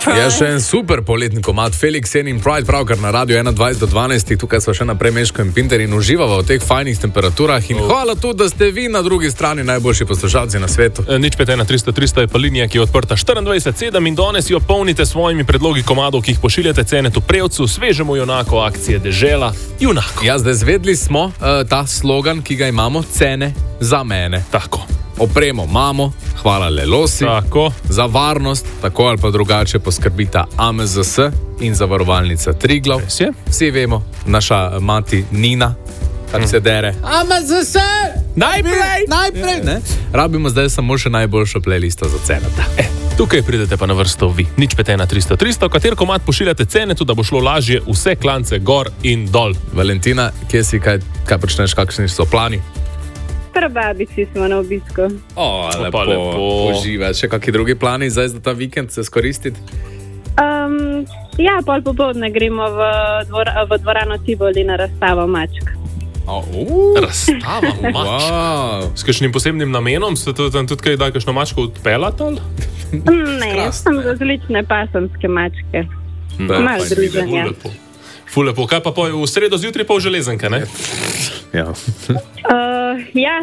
Je še en super poletni komad Felix Sen in Pride, pravkar na Radio 21 do 12. Tukaj smo še naprej Meško in Pinter in uživamo v teh fajnih temperaturah. In hvala tudi, da ste vi na drugi strani najboljši poslušalci na svetu. Nič 51300 je pa linija, ki je odprta 24/7 in danes jo polnite s svojimi predlogi komadov, ki jih pošiljate Cenetu Prevcu, svežemu junaku akcije Dežela, junako. Ja, zdaj zvedli smo ta slogan, ki ga imamo, cene za mene. Tako. Opremo imamo, hvala Lelosi. Tako. Za varnost, tako ali pa drugače poskrbita AMZS in zavarovalnica Triglav. Vsi vemo, naša mati Nina, kar se dere. AMZS! Najprej! Ne? Rabimo zdaj samo še najboljšo playlisto za Ceneta. Tukaj pridete pa na vrsto vi. Nič 51300, kater komad pošiljate Cenetu, da bo šlo lažje vse klance gor in dol. Valentina, kje si, kaj počneš, kakšni so plani? Pri babici smo na obisku. Lepo. Uživaj. Še kakšni drugi plani zdaj za ta vikend se skoristiti? Ja, pol popoldne gremo v dvorano Tivoli na razstavo mačk. Razstava mačk? Wow. S kakšnim posebnim namenom? Ste tudi kaj, da kakšno mačko odpeljate? Ne, sem različne pasemske mačke. Malo druženja. Ful lepo. Kaj pa v sredo zjutraj pa v železenke, ne? Ja. Ja.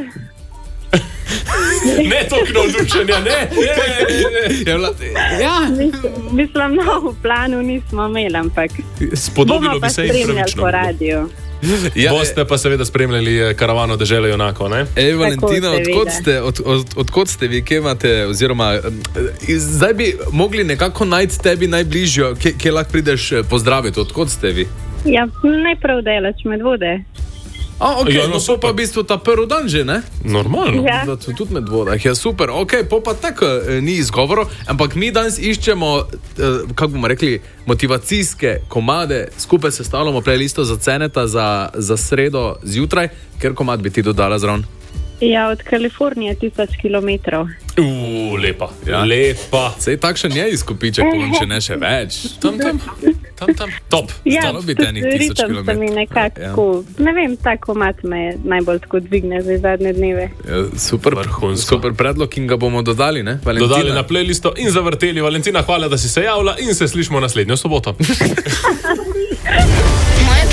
Ne toliko navdušenja, ne. Ja. Mislim, v planu nismo imeli, ampak spodobilo bi se jim pravično. po radiju. Ja, boste pa seveda spremljali karavano Dežele junako, ne? Valentina, odkot ste vi, kje imate, oziroma zdaj bi mogli nekako najti tebi najbližjo, kje lahko prideš pozdraviti, odkot ste vi? Ja, najprav delač Medvode. Okay, ja, no so pa v bistvu ta prvi dan že, ne? Normalno. Ja. Tudi Medvodah, ja super, ok, pa tako ni izgovorov, ampak mi danes iščemo, kako bomo rekli, motivacijske komade, skupaj sestavljamo playlisto za Ceneta za sredo zjutraj, ker komad bi ti dodala zraven? Ja, od Kalifornije 1000 kilometrov. Lepa, ja. Lepa. Sej takšen je izkupiček, če ne še več. Tam. Top. Ja, tudi ritem se mi nekako, ne vem, ta komad me najbolj tako dvigne za zadnje dneve. Ja, super predlog in ga bomo dodali, ne? Valentina. Dodali na playlisto in zavrteli. Valentina, hvala, da si se javila in se slišimo naslednjo soboto.